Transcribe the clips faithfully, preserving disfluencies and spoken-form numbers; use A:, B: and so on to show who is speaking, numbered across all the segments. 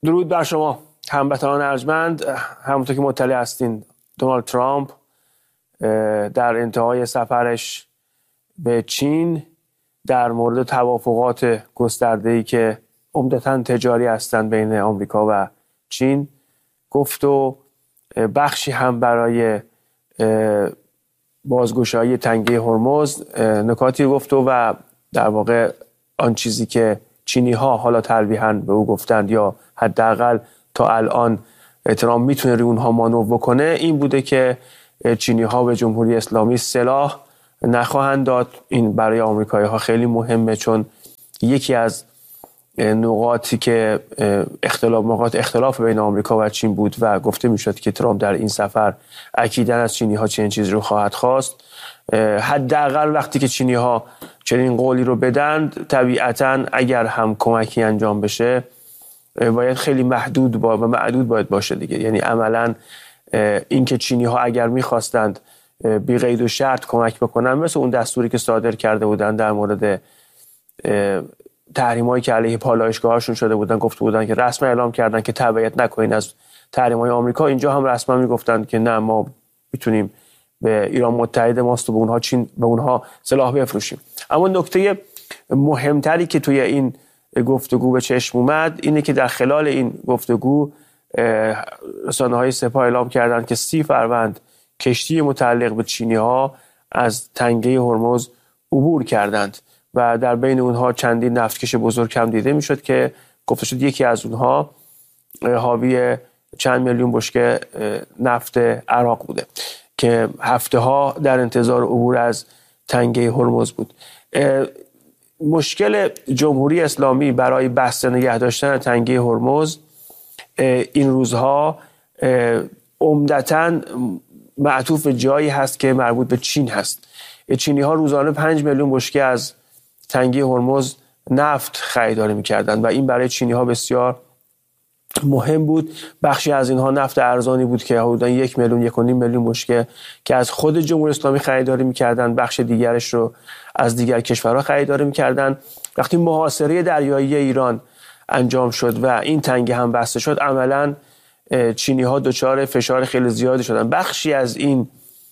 A: درود بر شما هموطنان ارجمند. همونطور که مطلع هستین دونالد ترامپ در انتهای سفرش به چین در مورد توافقات گسترده‌ای که عمدتاً تجاری هستند بین آمریکا و چین گفت و بخشی هم برای بازگشایی تنگه هرمز نکاتی گفت و در واقع آن چیزی که چینی ها حالا تلویحاً به او گفتند یا حداقل تا الان ترامپ میتونه روی اونها مانور بکنه این بوده که چینی ها به جمهوری اسلامی سلاح نخواهند داد. این برای آمریکایی ها خیلی مهمه، چون یکی از نقاطی که اختلاف نقاط اختلاف بین آمریکا و چین بود و گفته میشد که ترامپ در این سفر اکیداً از چینی ها چنین چیزی رو خواهد خواست. حداقل وقتی که چینی ها چنین قولی رو بدند، طبیعتاً اگر هم کمکی انجام بشه باید خیلی محدود با و معدود باید باشه دیگه. یعنی عملاً این که چینی ها اگر میخواستند بی قید و شرط کمک بکنن، مثل اون دستوری که صادر کرده بودن در مورد تحریمایی که علیه پالایشگاهاشون شده بودن، گفته بودن که رسما اعلام کردن که تبعیت نکنین از تحریم‌های آمریکا، اینجا هم رسما میگفتن که نه ما میتونیم به ایران متحد ماست و به اونها چین به اونها سلاح بفروشیم. اما نکته مهمتری که توی این گفتگو به چشم اومد اینه که در خلال این گفتگو رسانه‌های سپاه اعلام کردند که سی فروند کشتی متعلق به چینی‌ها از تنگه هرمز عبور کردند و در بین اونها چندین نفتکش بزرگ هم دیده میشد که گفته شد یکی از اونها حاوی چند میلیون بشکه نفت عراق بوده که هفته ها در انتظار عبور از تنگه هرمز بود. مشکل جمهوری اسلامی برای بسته نگه داشتن تنگه هرمز این روزها عمدتاً معطوف جایی هست که مربوط به چین هست. چینی ها روزانه پنج میلیون بشکه از تنگه هرمز نفت خریداری می‌کردند و این برای چینی ها بسیار مهم بود. بخشی از اینها نفت ارزانی بود که حدوداً یک میلیون یک و نیم میلیون بشکه که از خود جمهوری اسلامی خریداری می‌کردند، بخش دیگرش رو از دیگر کشورها خریداری می‌کردند. وقتی محاصره دریایی ایران انجام شد و این تنگه هم بسته شد، عملاً چینی ها دچار فشار خیلی زیادی شدن. بخشی از این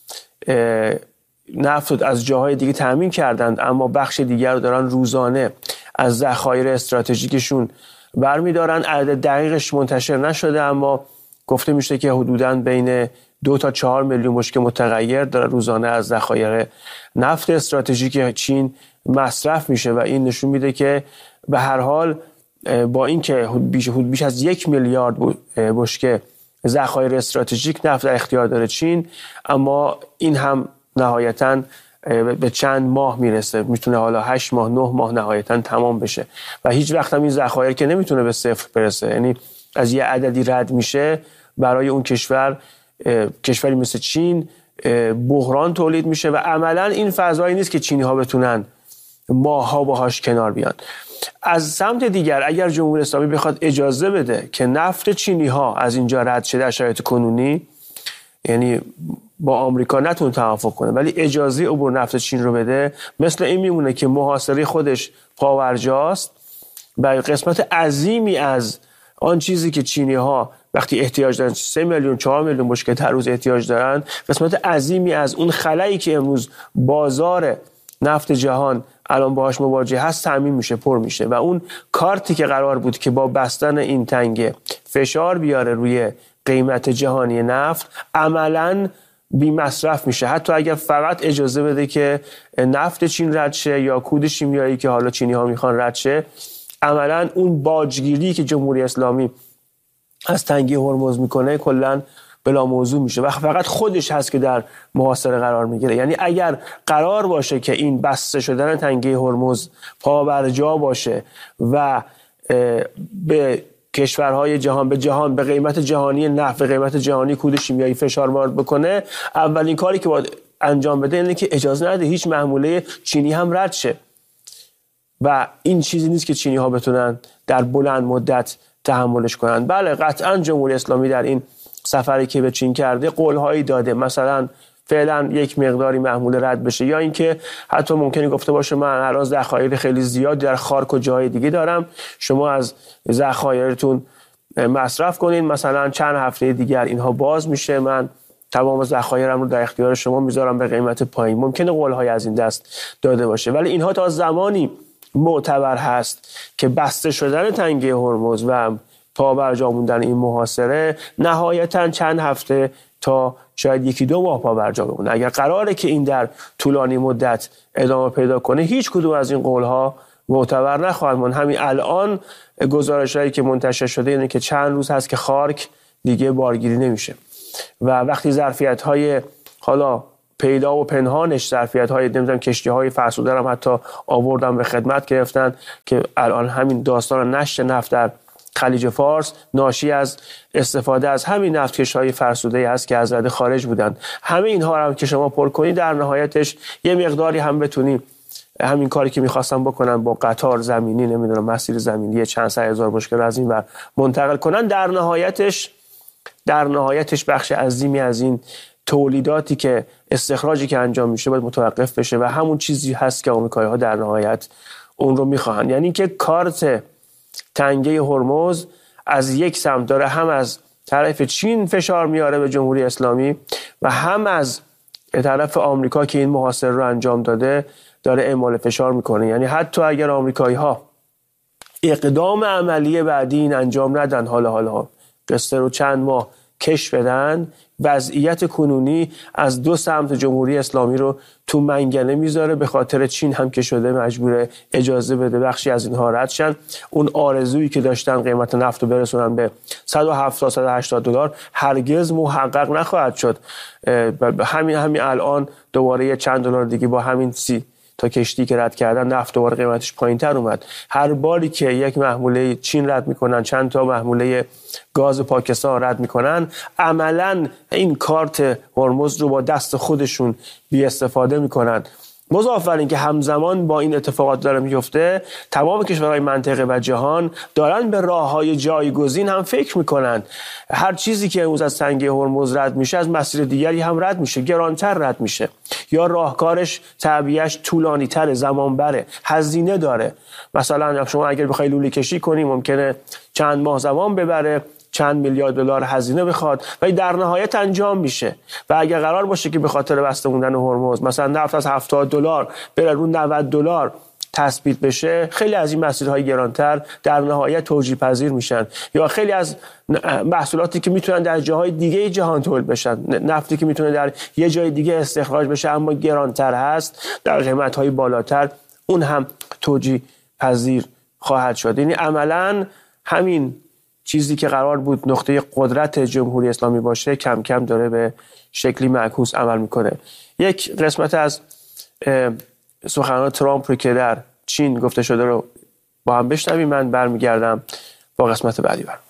A: نفت از جاهای دیگه تامین کردند، اما بخش دیگر رو دارن روزانه از ذخایر استراتژیکشون برمیدارن. عدد دقیقش منتشر نشده، اما گفته میشه که حدوداً بین دو تا چهار میلیون بشکه متغیر داره روزانه از ذخایر نفت استراتژیک چین مصرف میشه و این نشون میده که به هر حال با اینکه بیش بیش از یک میلیارد بشکه ذخایر استراتژیک نفت در اختیار داره چین، اما این هم نهایتاً به چند ماه میرسه، میتونه حالا هشت ماه نه ماه نهایتاً تمام بشه و هیچ وقت هم این ذخایر که نمیتونه به صفر برسه. یعنی از یه عددی رد میشه، برای اون کشور کشوری مثل چین بحران تولید میشه و عملاً این فضایی نیست که چینی ها بتونن ماها باهاش کنار بیان. از سمت دیگر اگر جمهوری اسلامی بخواد اجازه بده که نفت چینی ها از اینجا رد شه در شرایط کنونی، یعنی با آمریکا نتونه توافق کنه ولی اجازه عبور نفت چین رو بده، مثل این میمونه که محاصره خودش پاورجاست و قسمت عظیمی از آن چیزی که چینی ها وقتی احتیاج دارن، سه میلیون چهار میلیون بشکه در روز احتیاج دارن، قسمت عظیمی از اون خلایی که امروز بازار نفت جهان الان باهاش مواجه هست تامین میشه، پر میشه و اون کارتی که قرار بود که با بستن این تنگه فشار بیاره روی قیمت جهانی نفت عملاً بی مصرف میشه. حتی اگر فقط اجازه بده که نفت چین رد شه یا کود شیمیایی که حالا چینی ها میخوان رد شه، عملاً اون باجگیری که جمهوری اسلامی از تنگه هرمز میکنه کلاً بلا موضوع میشه و فقط خودش هست که در محاصره قرار میگیره. یعنی اگر قرار باشه که این بسته شدن تنگه هرمز پابرجا باشه و به کشورهای جهان به جهان به قیمت جهانی نفت به قیمت جهانی کود شیمیایی فشار وارد بکنه، اولین کاری که باید انجام بده اینه که اجازه نده هیچ محموله چینی هم رد شه و این چیزی نیست که چینی ها بتونن در بلند مدت تحملش کنن. بله قطعا جمهوری اسلامی در این سفری که به چین کرده قولهایی داده، مثلا فعلا یک مقداری محموله رد بشه، یا اینکه حتی ممکنه گفته باشه من الان ذخایر خیلی زیاد در خارک و جای دیگه دارم، شما از ذخایرتون مصرف کنین، مثلا چند هفته دیگر اینها باز میشه، من تمام ذخایرم رو در اختیار شما میذارم به قیمت پایین. ممکنه قول‌های از این دست داده باشه، ولی اینها تا زمانی معتبر هست که بسته شدن تنگه هرمز و پا بر جا موندن این محاصره نهایتاً چند هفته تا شاید یکی دو ماه پا بر جا بمونه. اگر قراره که این در طولانی مدت ادامه پیدا کنه، هیچ کدوم از این قول‌ها معتبر نخواهد ماند. همین الان گزارش‌هایی که منتشر شده اینه که چند روز هست که خارک دیگه بارگیری نمیشه و وقتی ظرفیت‌های حالا پیدا و پنهانش، ظرفیت‌های نمیدونم کشتی‌های فرسوده هم حتی آوردن به خدمت گرفتن که الان همین داستان نشت نفت در خلیج فارس ناشی از استفاده از همین نفتکش‌های فرسوده هست که از رده خارج بودن. همه اینها رو هم که شما پر کنید، در نهایتش یه مقداری هم بتونیم همین کاری که می‌خواستم بکنن با قطار زمینی، نمیدونم مسیر زمینی چند صد هزار بشکه از این ور منتقل کنن، در نهایتش در نهایتش بخش عظیمی از این تولیداتی که استخراجی که انجام میشه باید متوقف بشه و همون چیزی هست که آمریکایی‌ها در نهایت اون رو میخواهن. یعنی که کارت تنگه هرمز از یک سمت داره هم از طرف چین فشار میاره به جمهوری اسلامی و هم از طرف آمریکا که این محاصره رو انجام داده داره اعمال فشار میکنه. یعنی حتی اگر آمریکایی‌ها اقدام عملی بعدی این انجام ندن، حالا حالا قصه رو چند ماه کش بدن، وضعیت کنونی از دو سمت جمهوری اسلامی رو تو منگنه میذاره. به خاطر چین هم که شده مجبور اجازه بده بخشی از اینها رد شن. اون آرزویی که داشتن قیمت نفت رو برسونن به صد و هفتاد صد و هشتاد دلار هرگز محقق نخواهد شد. همین همین الان دوباره چند دلار دیگه با همین سی تا کشتی که رد کردن نفت دوباره قیمتش پایین‌تر اومد. هر باری که یک محموله چین رد میکنن، چند تا محموله گاز پاکستان رد میکنن، عملاً این کارت هرمز رو با دست خودشون بی استفاده میکنن. مضاف بر این که همزمان با این اتفاقات داره میفته، تمام کشورهای منطقه و جهان دارن به راههای جایگزین هم فکر میکنن. هر چیزی که امروز از تنگه هرمز رد میشه از مسیر دیگری هم رد میشه، گرانتر رد میشه، یا راهکارش تعبیه‌اش طولانی تره، زمان بره، هزینه داره. مثلا شما اگر بخوای لوله کشی کنی ممکنه چند ماه زمان ببره، چند میلیارد دلار هزینه بخواد، ولی در نهایت انجام میشه. و اگر قرار باشه که به خاطر بسته موندن هرمز مثلا نفت از هفتاد دلار بره رو نود دلار تثبیت بشه، خیلی از این مسیرهای گرانتر در نهایت توجیه پذیر میشن. یا خیلی از محصولاتی که میتونن در جاهای دیگه جهان تولید بشن، نفتی که میتونه در یه جای دیگه استخراج بشه اما گرانتر هست در قیمت‌های بالاتر، اون هم توجیه پذیر خواهد شد. یعنی عملاً همین چیزی که قرار بود نقطه قدرت جمهوری اسلامی باشه کم کم داره به شکلی معکوس عمل میکنه. یک قسمت از سخنان ترامپ رو که در چین گفته شده رو با هم بشنویم، من برمیگردم با قسمت بعدی برم.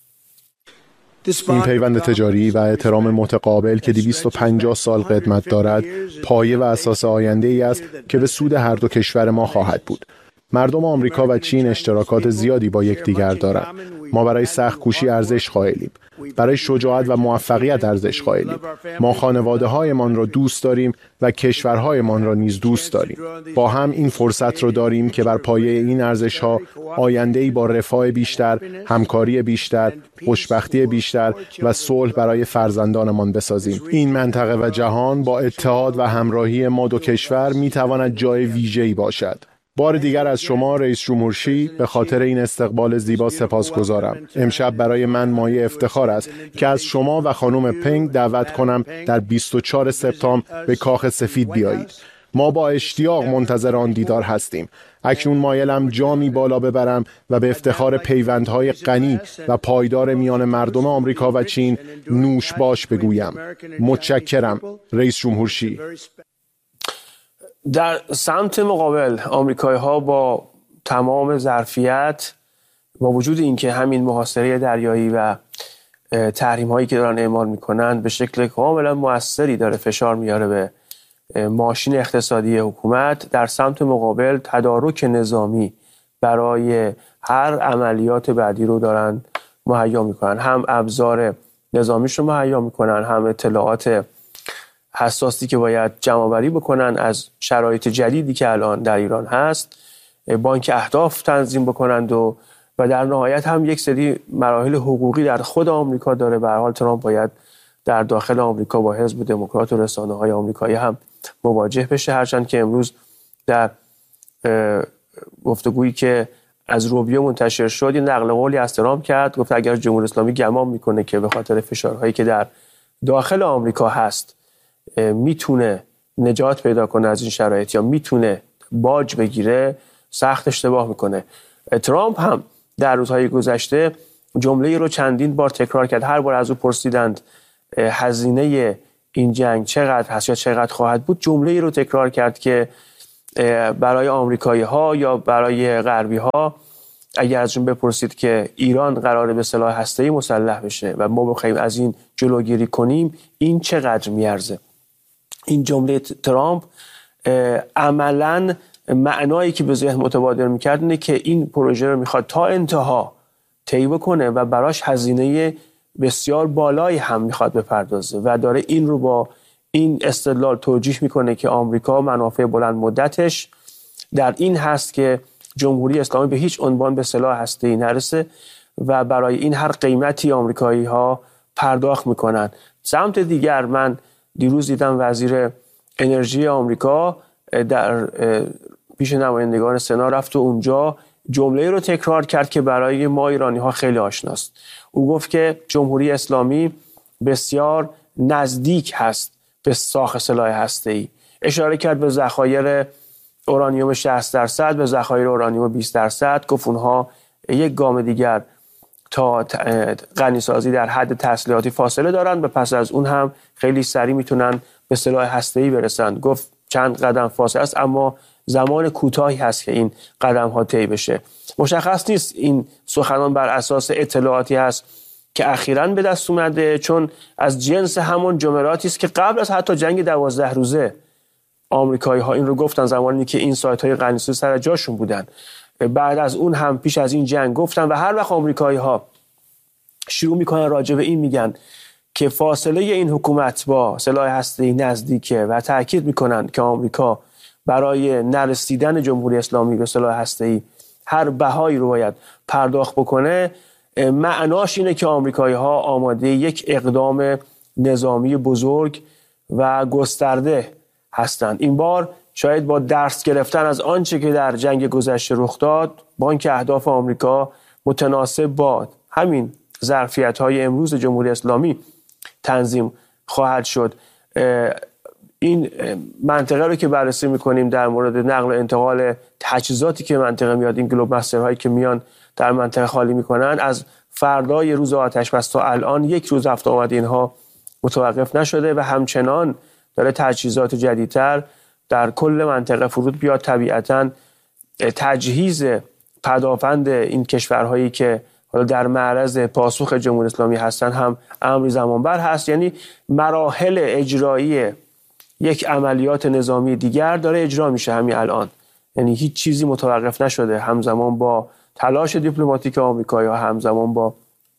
B: این پیوند تجاری و احترام متقابل که دویست و پنجاه سال قدمت دارد، پایه و اساس آینده ای است که به سود هر دو کشور ما خواهد بود. مردم آمریکا و چین اشتراکات زیادی با یکدیگر دارند. ما برای سخت‌کوشی ارزش قائلیم، برای شجاعت و موفقیت ارزش قائلیم. ما خانواده‌هایمان را دوست داریم و کشورهایمان را نیز دوست داریم. با هم این فرصت را داریم که بر پایه این ارزش‌ها آینده‌ای با رفاه بیشتر، همکاری بیشتر، خوشبختی بیشتر و صلح برای فرزندانمان بسازیم. این منطقه و جهان با اتحاد و همراهی ما دو کشور می‌تواند جای ویژه‌ای باشد. بار دیگر از شما رئیس جمهور شی به خاطر این استقبال زیبا سپاسگزارم. امشب برای من مایه افتخار است که از شما و خانم پنگ دعوت کنم در بیست و چهارم سپتامبر به کاخ سفید بیایید. ما با اشتیاق منتظر آن دیدار هستیم. اکنون مایلم جامی بالا ببرم و به افتخار پیوندهای غنی و پایدار میان مردم آمریکا و چین نوش باش بگویم. متشکرم رئیس جمهور شی.
A: در سمت مقابل آمریکایی‌ها با تمام ظرفیت، با وجود اینکه همین محاصره دریایی و تحریم‌هایی که دارن اعمال میکنن به شکل کاملا مؤثری داره فشار میاره به ماشین اقتصادی حکومت، در سمت مقابل تدارک نظامی برای هر عملیات بعدی رو دارن مهیا میکنن. هم ابزار نظامیش رو مهیا میکنن، هم اطلاعات حساسی که باید جمع‌آوری بکنن از شرایط جدیدی که الان در ایران هست، بانک اهداف تنظیم بکنند و و در نهایت هم یک سری مراحل حقوقی در خود آمریکا داره. به هر حال ترامپ باید در داخل آمریکا با حزب دموکرات و رسانه‌های آمریکایی هم مواجه بشه، هرچند که امروز در گفتگویی که از روبیو منتشر شد یه نقل قولی از ترامپ کرد، گفت اگر جمهوری اسلامی گمان میکنه که به خاطر فشارهایی که در داخل آمریکا هست میتونه نجات پیدا کنه از این شرایط یا میتونه باج بگیره، سخت اشتباه میکنه. ترامپ هم در روزهای گذشته جمله‌ای رو چندین بار تکرار کرد. هر بار از او پرسیدند هزینه این جنگ چقدر هست یا چقدر خواهد بود، جمله‌ای رو تکرار کرد که برای آمریکایی‌ها یا برای غربی‌ها اگر ازشون بپرسید که ایران قراره به سلاح هسته‌ای مسلح بشه و ما بخوایم از این جلوگیری کنیم، این چقدر میارزه؟ این جمله ترامپ عملاً معنایی که به ذهن متبادر میکرد اینه که این پروژه رو میخواد تا انتها طی بکنه و براش هزینه بسیار بالایی هم میخواد بپردازه و داره این رو با این استدلال توجیه میکنه که آمریکا منافع بلند مدتش در این هست که جمهوری اسلامی به هیچ عنوان به سلاح هسته‌ای نرسه و برای این هر قیمتی آمریکایی ها پرداخت میکنن. سمت دیگر من دیروز دیدم وزیر انرژی آمریکا در پیش نمایندگان سنا رفت و اونجا جمله رو تکرار کرد که برای ما ایرانی ها خیلی آشناست. او گفت که جمهوری اسلامی بسیار نزدیک هست به ساخت سلاح هسته‌ای. اشاره کرد به ذخایر اورانیوم شصت درصد، به ذخایر اورانیوم بیست درصد. گفت اونها یک گام دیگر تا غنیسازی در حد تسلیحاتی فاصله دارن و پس از اون هم خیلی سریع میتونن به سلاح هسته‌ای برسن. گفت چند قدم فاصله است اما زمان کوتاهی هست که این قدم ها طی بشه. مشخص نیست این سخنان بر اساس اطلاعاتی هست که اخیراً به دست اومده، چون از جنس همون جملاتی است که قبل از حتی جنگ دوازده روزه آمریکایی ها این رو گفتن زمانی که این سایت های غنیسازی سر جاشون بودن. بعد از اون هم پیش از این جنگ گفتن و هر وقت آمریکایی ها شروع میکنن راجع به این میگن که فاصله این حکومت با سلاح هسته‌ای نزدیکه و تاکید میکنن که آمریکا برای نرسیدن جمهوری اسلامی به سلاح هسته‌ای هر بهایی رو باید پرداخت بکنه، معناش اینه که آمریکایی ها آماده یک اقدام نظامی بزرگ و گسترده هستند. این بار شاید با درس گرفتن از آنچه که در جنگ گذشته رخ داد، بانک اهداف آمریکا متناسب با همین ظرفیت‌های امروز جمهوری اسلامی تنظیم خواهد شد. این منطقه رو که بررسی میکنیم در مورد نقل و انتقال تجهیزاتی که منطقه میاد، این گلوب مسترهایی که میان در منطقه خالی میکنن، از فردای روز آتش بس تا الان یک روز رفت آمد اینها متوقف نشده و همچنان داره تجهیزات جدیدتر در کل منطقه فرود بیاد. طبیعتاً تجهیز پدافند این کشورهایی که حالا در معرض پاسخ جمهوری اسلامی هستن هم امری زمانبر هست. یعنی مراحل اجرایی یک عملیات نظامی دیگر داره اجرا میشه همین الان، یعنی هیچ چیزی متوقف نشده. همزمان با تلاش دیپلماتیک آمریکایی ها، همزمان با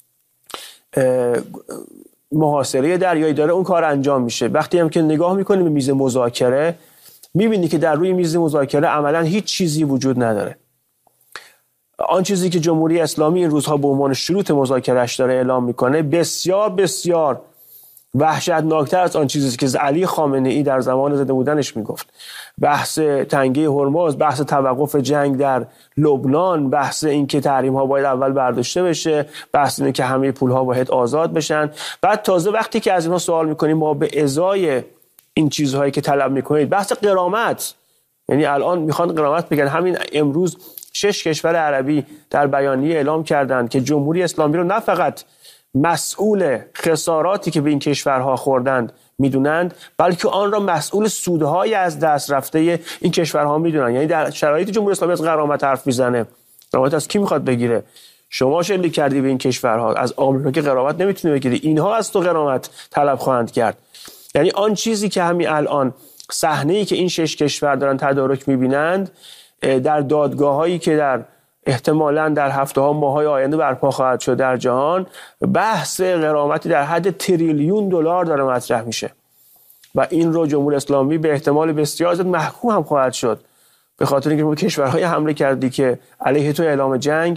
A: محاصره دریایی داره اون کار انجام میشه. وقتی هم که نگاه میکنیم به میز مذاکره، میبینی که در روی میز مذاکره عملا هیچ چیزی وجود نداره. آن چیزی که جمهوری اسلامی این روزها به عنوان شروط مذاکرهش داره اعلام میکنه بسیار بسیار وحشتناکتر از آن چیزی که علی خامنه ای در زمان زنده بودنش میگفت. بحث تنگه هرمز، بحث توقف جنگ در لبنان، بحث این که تحریم ها باید اول برداشته بشه، بحث این که همه پول ها باید آزاد بشن. بعد تازه وقتی که از اینها سوال میکنیم ما به ازای این چیزهایی که طلب میکنید، بحث غرامت، یعنی الان میخوان غرامت بگن. همین امروز شش کشور عربی در بیانیه اعلام کردند که جمهوری اسلامی رو نه فقط مسئول خساراتی که به این کشورها خوردند میدونند، بلکه آن را مسئول سودهای از دست رفته این کشورها میدونند. یعنی در شرایط جمهوری اسلامی از غرامت حرف میزنه، غرامت از کی میخواد بگیره؟ شما شلیک کردی به این کشورها، از آمریکا که غرامت نمیتونی بگیری، اینها از تو غرامت طلب خواهند کرد. یعنی آن چیزی که همین الان صحنه‌ای که این شش کشور دارن تدارک میبینند در دادگاه‌هایی که در احتمالاً در هفته‌ها ماه‌های آینده برپا خواهد شد در جهان، بحث غرامتی در حد تریلیون دلار داره مطرح میشه و این رو جمهوری اسلامی به احتمال بسیار زیاد محکوم هم خواهد شد، به خاطر اینکه کشورهای حمله کردی که علیه تو اعلام جنگ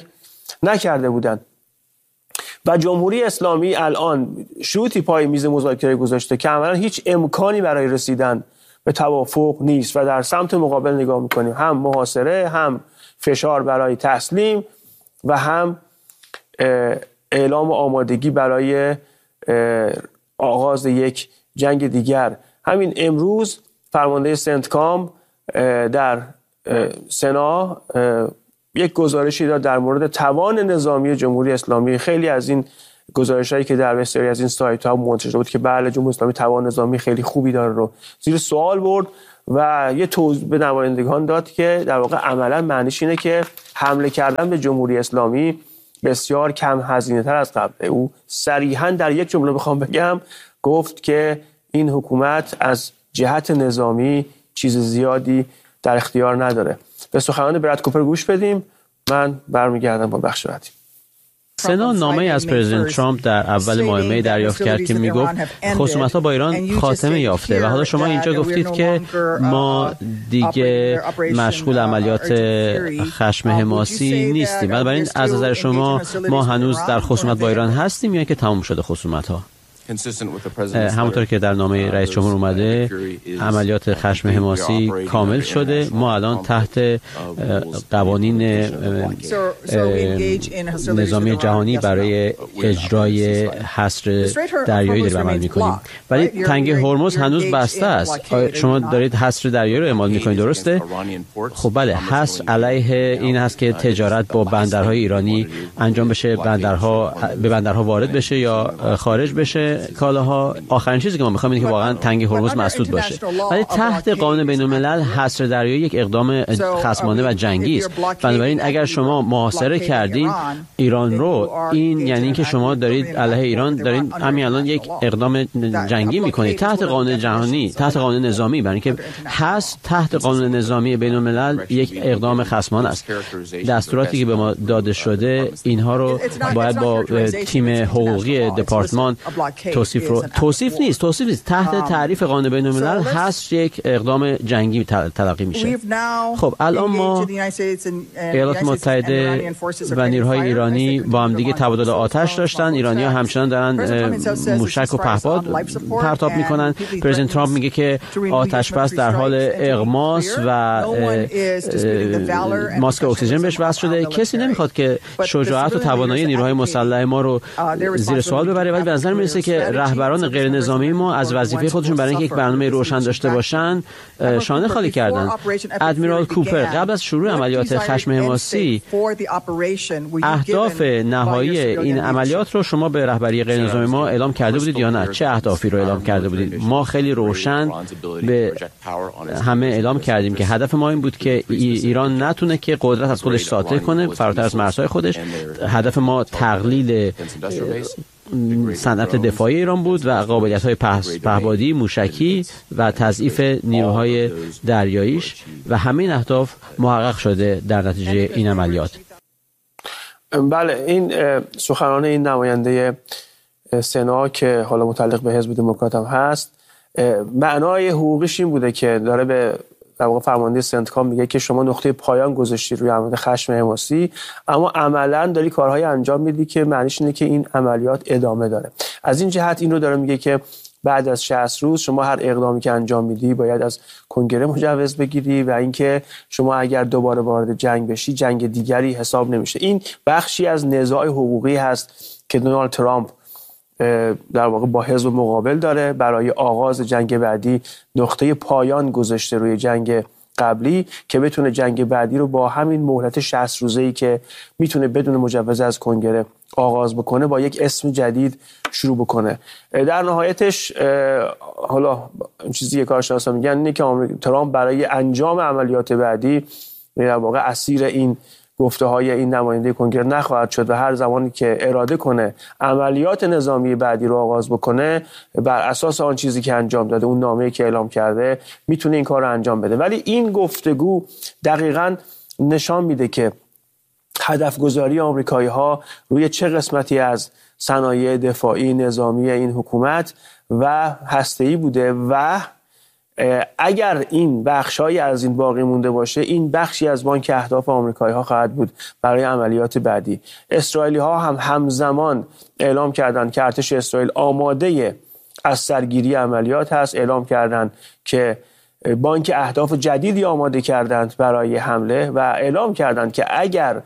A: نکرده بودند. و جمهوری اسلامی الان شروطی پای میز مذاکره گذاشته که عملاً هیچ امکانی برای رسیدن به توافق نیست و در سمت مقابل نگاه میکنیم، هم محاصره، هم فشار برای تسلیم و هم اعلام آمادگی برای آغاز یک جنگ دیگر. همین امروز فرمانده سنتکام در سنا یک گزارشی داد در مورد توان نظامی جمهوری اسلامی. خیلی از این گزارش‌هایی که در بسیاری از این سایت‌ها منتشر شده بود که بله جمهوری اسلامی توان نظامی خیلی خوبی داره رو زیر سوال برد و یه توضیح به نمایندگان داد که در واقع عملاً معنیش اینه که حمله کردن به جمهوری اسلامی بسیار کم هزینه‌تر از قبل. او صریحاً در یک جمله بخوام بگم گفت که این حکومت از جهت نظامی چیز زیادی در اختیار نداره. به سخنان براد کوپر گوش بدیم. من برمیگردم با بخش بعدی.
C: سنا نامه از پرزیدنت ترامپ در اول ماه می دریافت کرد که میگفت خصومت‌ها با ایران خاتمه یافته و حالا شما اینجا گفتید که ما دیگه مشغول عملیات خشم حماسی نیستیم. بنابراین از نظر شما ما هنوز در خصومت با ایران هستیم یا اینکه تمام شده خصومت‌ها؟ همونطور که در نامه رئیس جمهور اومده عملیات خشم حماسی کامل شده. ما الان تحت قوانین نظامی جهانی برای اجرای حصر دریایی داریم عمل میکنیم، ولی تنگه هرمز هنوز بسته است. شما دارید حصر دریایی رو اعمال میکنید، درسته؟ خب بله، حصر علیه این هست که تجارت با بندرهای ایرانی انجام بشه، بندرها به بندرها وارد بشه یا خارج بشه کالاها. آخرین چیزی که ما می‌خوایم اینه که واقعا تنگه هرمز مسدود باشه. ولی تحت قانون بین‌الملل حصر دریایی یک اقدام خصمانه و جنگی است. بنابراین اگر شما محاصره کردین ایران رو، این یعنی اینکه شما دارید علیه ایران دارین همین الان یک اقدام جنگی می‌کنید تحت قانون جهانی، تحت قانون نظامی، برای اینکه حصر تحت قانون نظامی بین‌الملل یک اقدام خصمانه است. دستوراتی که به ما داده شده اینها رو باید با تیم حقوقی دپارتمان توصیف رو توصیف نیست توصیف نیست تحت تعریف قانون بین‌الملل هست یک اقدام جنگی تلقی میشه. خب الان ما ایالات متحده و نیروهای ایرانی با هم دیگه تبادل آتش داشتن. ایرانی‌ها همچنان دارن موشک و پهپاد پرتاب میکنن. پرزیدنت ترامپ میگه که آتش بس در حال اغماس و ماسک اکسیژن بهش وصل شده. کسی نمیخواد که شجاعت و توانایی نیروهای مسلح ما رو زیر سوال ببره، ولی به نظر میرسه که رهبران غیر نظامی ما از وظیفه خودشون برای اینکه یک برنامه روشن داشته باشن شانه خالی کردن. ادمیرال کوپر قبل از شروع عملیات خشم حماسی اهداف نهایی این عملیات رو شما به رهبری غیر نظامی ما اعلام کرده بودید یا نه؟ چه اهدافی رو اعلام کرده بودید؟ ما خیلی روشن به همه اعلام کردیم که هدف ما این بود که ایران نتونه که قدرت از خودش ساطع کنه فراتر از مرزهای خودش. هدف ما تقلیل صنعت دفاعی ایران بود و قابلیت‌های پهپادی، موشکی و تضعیف نیروهای دریاییش و همین اهداف محقق شده در نتیجه این عملیات.
A: بله، این سخنان این نماینده سنا که حالا متعلق به حزب دموکرات هم هست، معنای حقوقیش این بوده که داره به در واقع فرمانده سنتکام میگه که شما نقطه پایان گذاشتی روی عملیات خشم حماسی، اما عملاً داری کارهای انجام میدی که معنیش اینه که این عملیات ادامه داره. از این جهت این رو داره میگه که بعد از شصت روز شما هر اقدامی که انجام میدی باید از کنگره مجوز بگیری و اینکه شما اگر دوباره وارد جنگ بشی جنگ دیگری حساب نمیشه. این بخشی از نزاع حقوقی هست که دونالد ترامپ در واقع با حزب مقابل داره. برای آغاز جنگ بعدی نقطه پایان گذاشته روی جنگ قبلی که بتونه جنگ بعدی رو با همین مهلت شصت روزه‌ای که میتونه بدون مجوز از کنگره آغاز بکنه با یک اسم جدید شروع بکنه. در نهایتش حالا چیزی که کارشناسا میگن اینه که ترامپ برای انجام عملیات بعدی در واقع اسیر این گفته های این نماینده کنگره نخواهد شد و هر زمانی که اراده کنه عملیات نظامی بعدی رو آغاز بکنه بر اساس آن چیزی که انجام داده، اون نامه‌ای که اعلام کرده، میتونه این کار رو انجام بده. ولی این گفتگو دقیقاً نشان میده که هدف گذاری آمریکایی ها روی چه قسمتی از صنایع دفاعی نظامی این حکومت و هسته‌ای بوده و اگر این بخشایی از این باقی مونده باشه، این بخشی از بانک اهداف آمریکایی ها خواهد بود برای عملیات بعدی. اسرائیلی ها هم همزمان اعلام کردند که ارتش اسرائیل آماده از سرگیری عملیات هست. اعلام کردند که بانک اهداف جدیدی آماده کردند برای حمله و اعلام کردند که اگر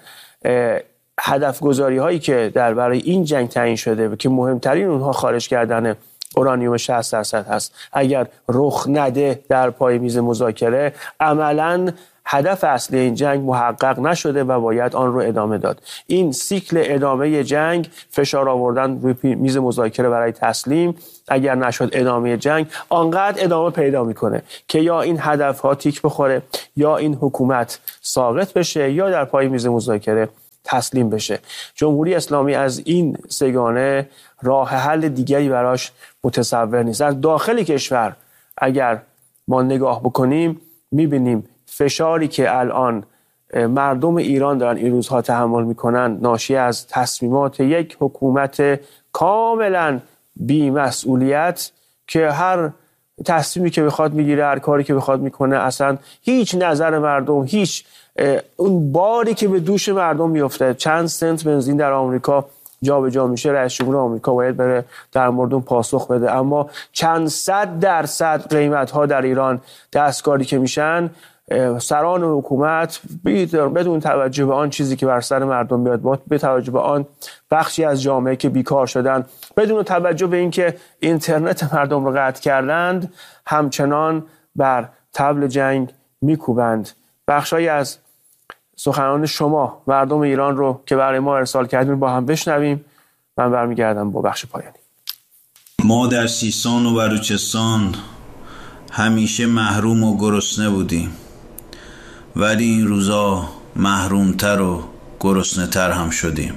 A: هدف گذاری هایی که در برای این جنگ تعیین شده و که مهمترین اونها خارج کردن اورانیوم شصت درصد هست، اگر رخ نده در پای میز مذاکره، عملاً هدف اصلی این جنگ محقق نشده و باید آن رو ادامه داد. این سیکل ادامه جنگ، فشار آوردن روی میز مذاکره برای تسلیم، اگر نشد ادامه جنگ، آنقدر ادامه پیدا میکنه که یا این هدف ها تیک بخوره، یا این حکومت ساقط بشه، یا در پای میز مذاکره تسلیم بشه. جمهوری اسلامی از این سگانه راه حل دیگری براش متصور نیست. از داخل کشور اگر ما نگاه بکنیم میبینیم فشاری که الان مردم ایران دارن این روزها تحمل میکنن ناشی از تصمیمات یک حکومت کاملا بی‌مسئولیت که هر تصمیمی که بخواد میگیره، هر کاری که بخواد میکنه، اصلا هیچ نظر مردم، هیچ اون باری که به دوش مردم میفته. چند سنت بنزین در آمریکا جابجا میشه، رئیس جمهور آمریکا باید بره در مورد اون پاسخ بده، اما چند صد درصد قیمت ها در ایران دستکاری که میشن، سران حکومت بدون توجه به آن چیزی که بر سر مردم میاد، با به توجه به آن بخشی از جامعه که بیکار شدن، بدون توجه به اینکه اینترنت مردم رو قطع کردند، همچنان بر طبل جنگ میکوبند. بخشایی از سخنان شما مردم ایران رو که برای ما ارسال کردین با هم بشنویم. من برمیگردم با بخش پایانی.
D: ما در سیستان و بلوچستان همیشه محروم و گرسنه بودیم، ولی این روزا محرومتر و گرسنه تر هم شدیم.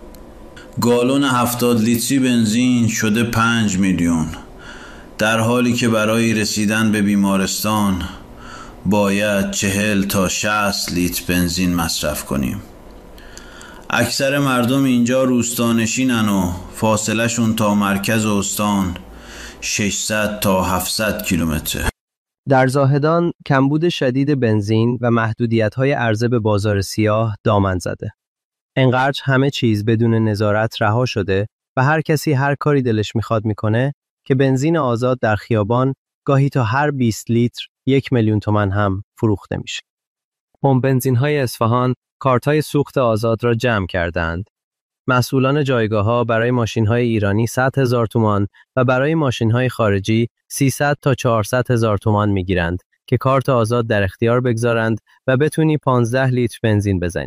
D: گالون هفتاد لیتری بنزین شده پنج میلیون، در حالی که برای رسیدن به بیمارستان باید چهل تا شصت لیتر بنزین مصرف کنیم. اکثر مردم اینجا روستانشینن و فاصله شون تا مرکز استان ششصد تا هفتصد کیلومتر.
E: در زاهدان کمبود شدید بنزین و محدودیت‌های عرضه به بازار سیاه دامن زده. انقدر همه چیز بدون نظارت رها شده و هر کسی هر کاری دلش میخواد میکنه که بنزین آزاد در خیابان گاهی تا هر بیست لیتر یک میلیون تومان هم فروخته میشه. پمپ بنزین‌های اصفهان کارت‌های سوخت آزاد را جمع کردند. مسئولان جایگاه‌ها برای ماشین‌های ایرانی صد هزار تومان و برای ماشین‌های خارجی سیصد تا چهارصد هزار تومان می‌گیرند که کارت آزاد در اختیار بگذارند و بتونی پانزده لیتر بنزین بزنی.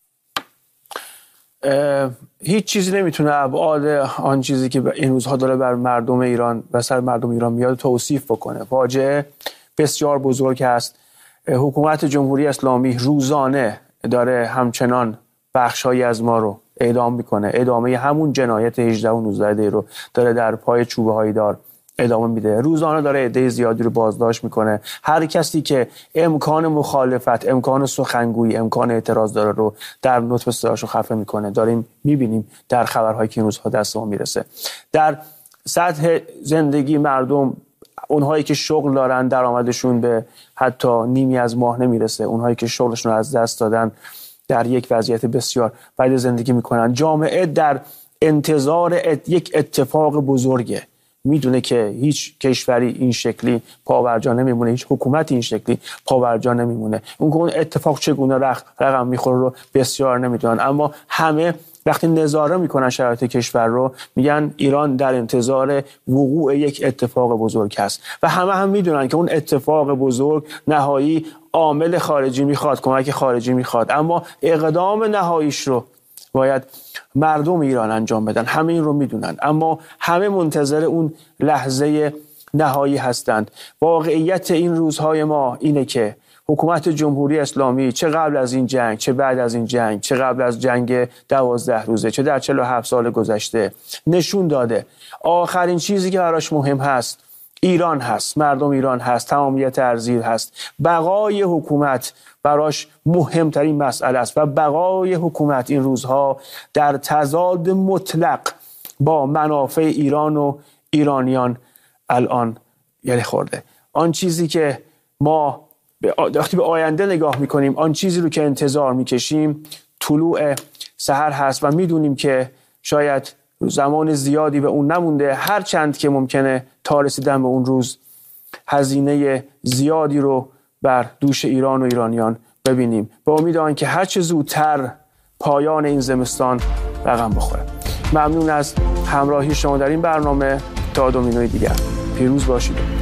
A: هیچ چیزی نمیتونه ابعاد آن چیزی که این روزها داره بر مردم ایران و سر مردم ایران میاد توصیف بکنه. فاجعه بسیار بزرگ است. حکومت جمهوری اسلامی روزانه داره همچنان بخشایی از ما رو اعدام میکنه. ادامه همون جنایت هجده و نوزده دی رو داره در پای چوبه هایی دار ادامه میده. روزانه داره عده زیادی رو بازداشت میکنه. هر کسی که امکان مخالفت، امکان سخنگویی، امکان اعتراض داره رو در نطف صداشو خفه میکنه. داریم میبینیم در خبرهایی که این روزها دست ما میرسه. در سطح زندگی مردم، اونهایی که شغل دارن درآمدشون به حتی نیمی از ماه نمیرسه، اونهایی که شغلشون رو از دست دادن در یک وضعیت بسیار بد زندگی میکنن. جامعه در انتظار ات یک اتفاق بزرگه. میدونه که هیچ کشوری این شکلی پابرجا نمیمونه، هیچ حکومتی این شکلی پابرجا نمیمونه. اون که اون اتفاق چگونه رقم میخوره رو بسیار نمیدونن، اما همه وقتی نظاره میکنن شرایط کشور رو میگن ایران در انتظار وقوع یک اتفاق بزرگ هست و همه هم میدونن که اون اتفاق بزرگ نهایی عامل خارجی میخواد، کمک خارجی میخواد، اما اقدام نهاییش رو باید مردم ایران انجام بدن. همه این رو میدونن، اما همه منتظر اون لحظه نهایی هستند. واقعیت این روزهای ما اینه که حکومت جمهوری اسلامی چه قبل از این جنگ، چه بعد از این جنگ، چه قبل از جنگ دوازده روزه، چه در چهل و هفت سال گذشته نشون داده آخرین چیزی که براش مهم هست ایران هست، مردم ایران هست، تمامیت ارضی هست. بقای حکومت براش مهمترین مسئله است و بقای حکومت این روزها در تضاد مطلق با منافع ایران و ایرانیان الان یله خورده. آن چیزی که ما وقتی به آینده نگاه میکنیم، آن چیزی رو که انتظار میکشیم طلوع سحر هست و میدونیم که شاید زمان زیادی به اون نمونده، هر چند که ممکنه تا رسیدن به اون روز هزینه زیادی رو بر دوش ایران و ایرانیان ببینیم، به امید آن که هر چه زودتر پایان این زمستان رقم بخوره. ممنون از همراهی شما در این برنامه. تا دومینوی دیگر پیروز باشید.